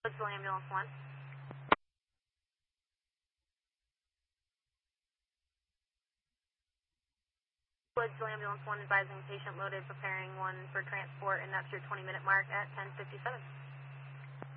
Woodsville Ambulance 1. Woodsville Ambulance 1 advising patient loaded, preparing one for transport, and that's your 20-minute mark at 10:57.